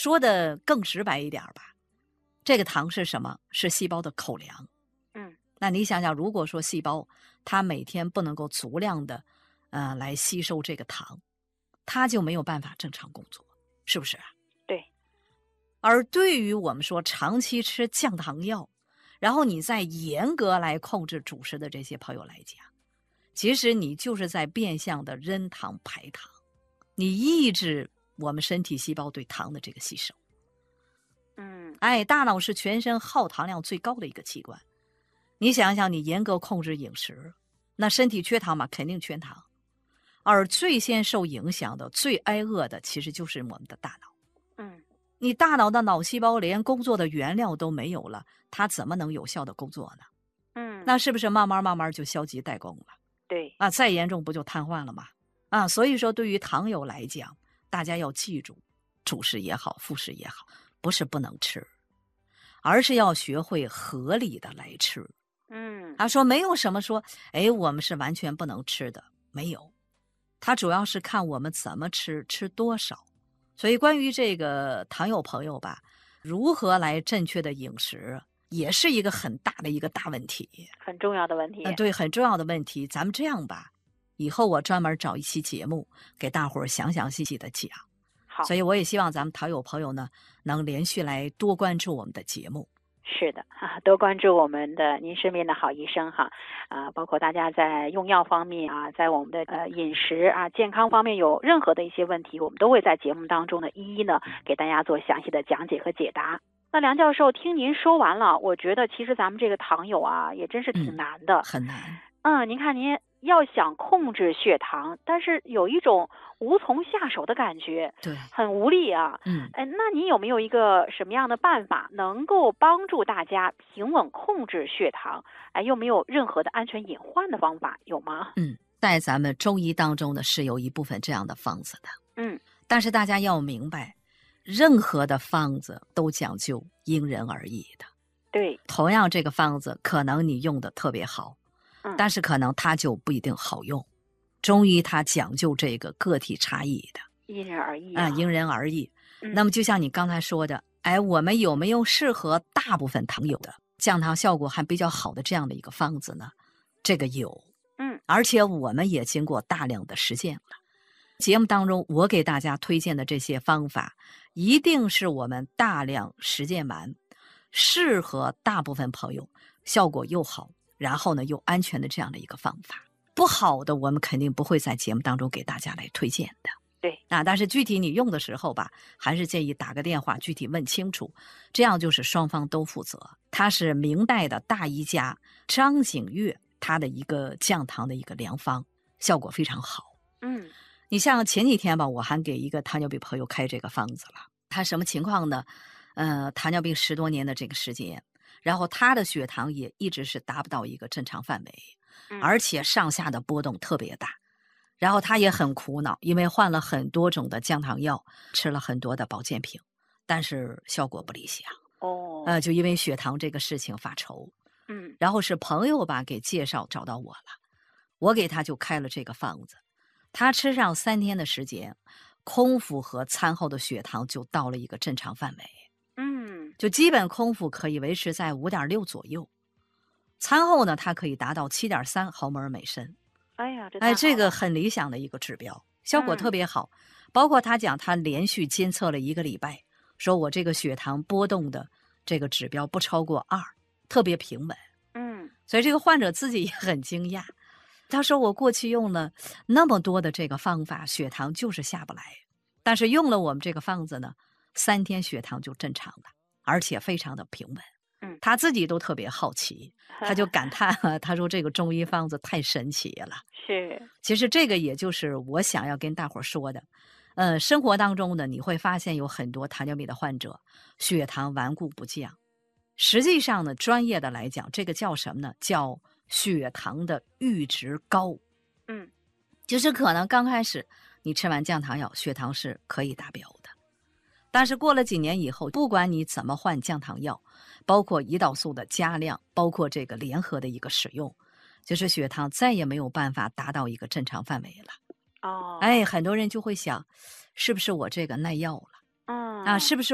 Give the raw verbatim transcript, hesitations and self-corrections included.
说的更直白一点吧，这个糖是什么？是细胞的口粮。 嗯， 那你想想，如果说细胞它每天不能够足量的呃来吸收这个糖，它就没有办法正常工作，是不是啊？ 对。 而对于我们说长期吃降糖药，然后你再严格来控制主食的这些朋友来讲，其实你就是在变相的扔糖排糖，你抑制我们身体细胞对糖的这个吸收。 嗯， 哎，大脑是全身耗糖量最高的一个器官。你想想，你严格控制饮食，那身体缺糖嘛，肯定缺糖。而最先受影响的、最挨饿的，其实就是我们的大脑。 嗯， 你大脑的脑细胞连工作的原料都没有了，它怎么能有效的工作呢？ 嗯， 那是不是慢慢慢慢就消极怠工了？ 对。 啊，再严重不就瘫痪了吗？啊，所以说对于糖友来讲，大家要记住，主食也好，副食也好，不是不能吃，而是要学会合理的来吃。 嗯， 他说没有什么说，哎，我们是完全不能吃的，没有。它主要是看我们怎么吃，吃多少。所以关于这个糖友朋友吧，如何来正确的饮食，也是一个很大的一个大问题。 很重要的问题。 呃，对，很重要的问题。咱们这样吧，以后我专门找一期节目给大伙儿详详细细的讲。 好。 所以我也希望咱们糖友朋友呢，能连续来多关注我们的节目。 是的啊，多关注我们的您身边的好医生哈，啊，包括大家在用药方面啊，在我们的呃饮食啊健康方面有任何的一些问题，我们都会在节目当中呢一一呢给大家做详细的讲解和解答。那梁教授，听您说完了，我觉得其实咱们这个糖友啊也真是挺嗯， 难的。 很难。 嗯，您看您要想控制血糖，但是有一种无从下手的感觉， 对。 很无力啊。 嗯， 哎，那您有没有一个什么样的办法能够帮助大家平稳控制血糖？哎，又没有任何的安全隐患的方法，有吗？ 嗯，在咱们中医当中呢，是有一部分这样的方子的。 嗯， 但是大家要明白，任何的方子都讲究因人而异的。 对。 同样这个方子，可能你用的特别好， 嗯， 但是可能它就不一定好用。中医它讲究这个个体差异的， 因人而异啊、 啊。 因人而异。 嗯那么就像你刚才说的，哎，我们有没有适合大部分糖友的降糖效果还比较好的这样的一个方子呢？这个有。 嗯， 而且我们也经过大量的实践了。节目当中我给大家推荐的这些方法，一定是我们大量实践完，适合大部分朋友，效果又好，然后呢又安全的这样的一个方法。不好的我们肯定不会在节目当中给大家来推荐的。 对。 啊，但是具体你用的时候吧，还是建议打个电话具体问清楚，这样就是双方都负责。它是明代的大医家张景岳他的一个降糖的一个良方，效果非常好。 嗯， 你像前几天吧，我还给一个糖尿病朋友开这个方子了。他什么情况呢？呃，糖尿病十多年的这个时间，然后他的血糖也一直是达不到一个正常范围， 嗯而且上下的波动特别大。然后他也很苦恼，因为换了很多种的降糖药，吃了很多的保健品，但是效果不理想。 哦。 呃，就因为血糖这个事情发愁。 嗯然后是朋友吧给介绍找到我了，我给他就开了这个方子。他吃上三天的时间，空腹和餐后的血糖就到了一个正常范围， 嗯， 就基本空腹可以维持在五点六左右，餐后呢它可以达到七点三毫摩尔每升。 哎呀，这哎，这个太好了。 很理想的一个指标，效果嗯特别好。包括他讲他连续监测了一个礼拜，说我这个血糖波动的这个指标不超过二，特别平稳。 嗯所以这个患者自己也很惊讶，他说我过去用了那么多的这个方法，血糖就是下不来，但是用了我们这个方子呢，三天血糖就正常了，而且非常的平稳。 嗯， 他自己都特别好奇，他就感叹啊，他说这个中医方子太神奇了。 是。 其实这个也就是我想要跟大伙儿说的，呃，生活当中呢，你会发现有很多糖尿病的患者，血糖顽固不降。实际上呢，专业的来讲，这个叫什么呢？叫血糖的阈值高。 嗯， 就是可能刚开始你吃完降糖药，血糖是可以达标的，但是过了几年以后，不管你怎么换降糖药，包括胰岛素的加量，包括这个联合的一个使用，就是血糖再也没有办法达到一个正常范围了。 哦。 哎，很多人就会想，是不是我这个耐药了？ 嗯啊，是不是